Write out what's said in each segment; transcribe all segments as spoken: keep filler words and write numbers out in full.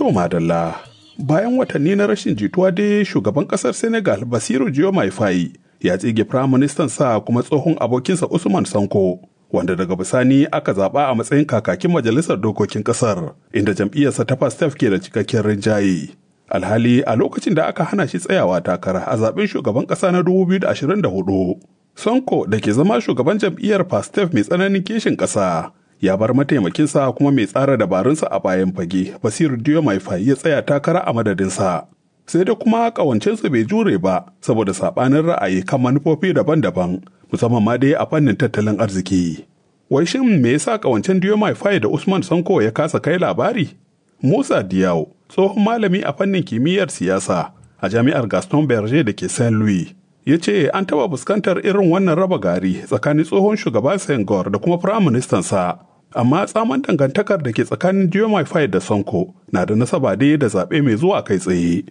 To madalla, bayan watanni na rashin jituwa dai shugaban ƙasar Senegal Bassirou Diomaye Faye ya tsige firaministan sa kuma tsohon abokinsa Usman Sanko, wanda daga bisani aka zaɓa a matsayin kakakin majalisar dokokin ƙasar, inda jam'iyyarsa ta Pastef ke da cikakken rinjaye. Alhali a lokacin da aka hana shi tsayawa takara a zaɓen shugaban ƙasa na dubu biyu da ashirin da hudu, Sonko da ke zama shugaban jam'iyyar Pastef mai tsananin kishin ƙasa ya bar mataimakinsa kuma mai tsara dabarunsa a bayan fage, Bassirou Diomaye Faye ya tsaya takara a madadinsa. Sai da kuma ƙawancensu bai jure ba saboda saɓanin ra'ayi kan manufofi daban-daban, musamman ma dai a fannin tattalin arziki. Wai shin me yasa ƙawancen Diomaye Faye da Usman Sonko ya kasa kai labari? Musa Diaw, tsohon malami a fannin kimiyyar siyasa a jami'ar Gaston Berger da ke Saint Louis, ya ce an taɓa fuskantar irin wannan raba gari tsakanin tsohon shugaba Senghor da kuma firaministansa. Amma tsaman dangantakar da ke tsakanin Diomaye Faye da Sonko na da nasaba dai da zaɓe mai zuwa kai tsaye.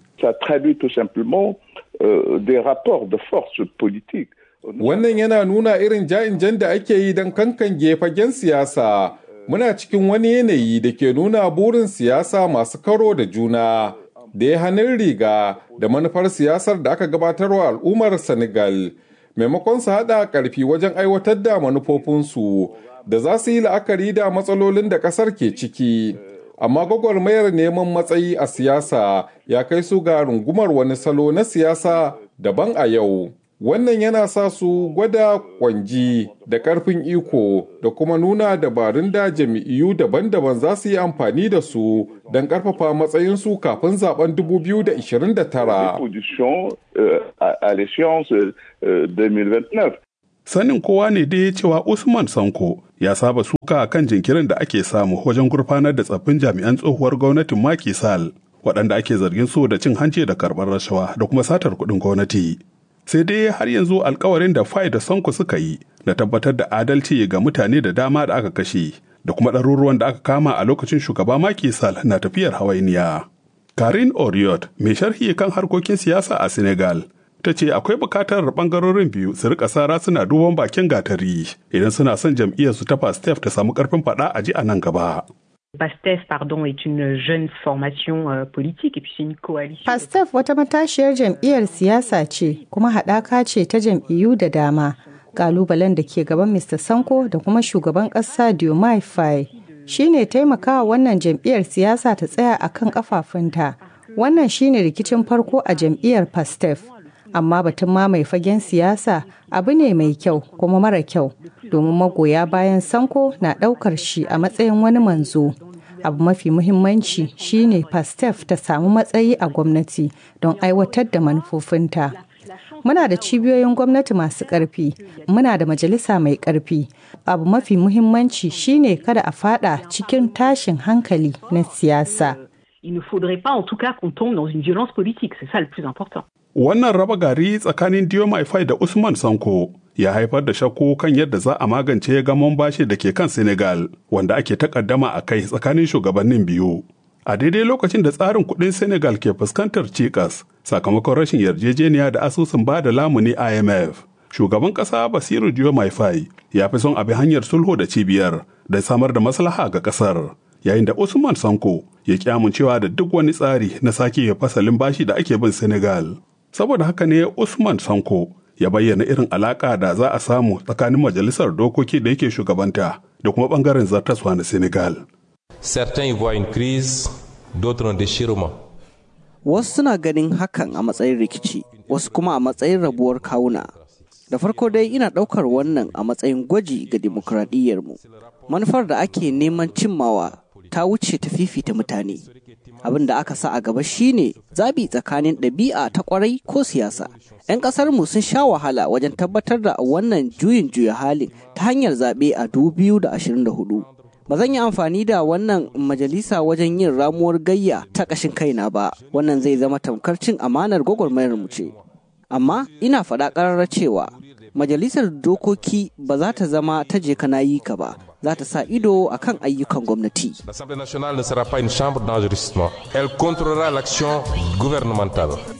Wannan yana nuna irin ja'in-jan da ake yi don kankange fagen siyasa. Muna cikin wani yanayi da ke nuna burin siyasa masu karo da juna, da ya hannun riga da manufar siyasar da aka gabatarwa al'ummar Senegal, maimakon su haɗa ƙarfi wajen aiwatar da manufofinsu da za su yi la'akari da matsalolin da ƙasar ke ciki. Amma gwagwarmayar neman matsayi a siyasa ya kai su ga rungumar wani salo na siyasa daban a yau. Wannan yana sa su gwada kwanji da ƙarfin iko da kuma nuna dabarun da jami'u daban-daban za su yi amfani da su don ƙarfafa matsayinsu kafin zaben dubu biyu da ashirin da tara. Sanin kowa ne dai cewa Usman Sanko ya saba suka kan jinkirin da ake samu wajen gurfanar da tsaffin jami'an tsohuwar gwamnatin Macky Sall, waɗanda ake zargin su da cin hanci da karɓar rashawa da kuma satar kuɗin gwamnati. Sai dai har yanzu alkawarin da Faye da Sonko suka yi na tabbatar da adalci ga mutane da dama da aka kashe da kuma ɗaruruwan da aka kama a lokacin shugaba Macky Sall na tafiyar hawainiya. Karine Oriot, mai sharhi kan harkokin siyasa a Senegal, ta ce akwai bukatar ɓangarorin biyu su rika sara suna duban bakin gatari idan suna son jam'iyyarsu ta Pastef ta samu ƙarfin faɗa a ji a nan gaba. PASTEF, pardon, est une jeune formation euh, politique et puis c'est une coalition. PASTEF wata matashiyar jam'iyyar siyasa ce kuma haɗaka ce ta jam'iyyu da dama. Kalubalen da ke gaban Mister Sanko da kuma shugaban ƙasa Diomaye Faye shine taimakawa wannan jam'iyyar siyasa ta tsaya akan kafafunta. Wannan shine rikicin farko a jam'iyyar PASTEF. Amma batun mamaye fagen siyasa abu ne mai kyau kuma mara kyau, domin magoya bayan Sanko na ɗaukar shi a matsayin wani manzo. Abu mafi muhimmanci shine Pastef ta samu matsayi a gwamnati don aiwatar da manufofinta. Muna da cibiyoyin gwamnati masu ƙarfi, muna da majalisa mai ƙarfi. Abu mafi muhimmanci shine kada a fada cikin tashin hankali na siyasa. Il ne faudrait pas en tout cas qu'on tombe dans une violence politique, c'est ça le plus important. Wannan raba gari tsakanin Diomaye Faye da Usman Sanko ya haifar da shakku kan yadda za a magance gamon bashi da ke kan Senegal, wanda ake takaddama a kai tsakanin shugabannin biyu. A daidai lokacin da tsarin kuɗin Senegal ke fuskantar cikas sakamakon rashin yarjejeniya da asusun ba da lamuni I M F, shugaban ƙasa Bassirou Diomaye Faye ya fi son abi hanyar sulhu da cibiyar da samar da maslaha ga ƙasar, yayin da Usman Sanko ya ƙi amincewa da duk wani tsari na sake fasalin bashi da ake bin Senegal. Saboda haka ne Usman Sanko ya bayyana irin alaƙa da za a samu tsakanin majalisar dokoki da yake shugabanta da kuma ɓangaren zartaswa na Senegal. Certains y voient une crise, d'autres un déchirement. Wasu suna ganin hakan a matsayin rikici, wasu kuma a matsayin rabuwar kawuna. Da farko dai ina ɗaukar wannan a matsayin gwaji ga dimokuraɗiyyarmu. Manufar da ake neman cimmawa ta wuce ta fifita mutane. Abin da aka sa a gaba shine zabi tsakanin ɗabi'a ta kwarai ko siyasa. 'Yan ƙasarmu sun sha wahala wajen tabbatar da wannan juyin juya halin ta hanyar zaɓe a dubu biyu da ashirin da hudu. Ba zan yi amfani da wannan majalisa wajen yin ramuwar gayya ta ƙashin kaina ba, wannan zai zama tamkar cin amanar gwagwarmayar mu ce. Amma ina faɗa ƙararra cewa majalisar dokoki ba za ta zama ta je kana yi ka ba, za ta sa ido a kan ayyukan gwamnati. L'Assemblée nationale ne sera pas une chambre d'enregistrement. Elle contrôlera l'action gouvernementale.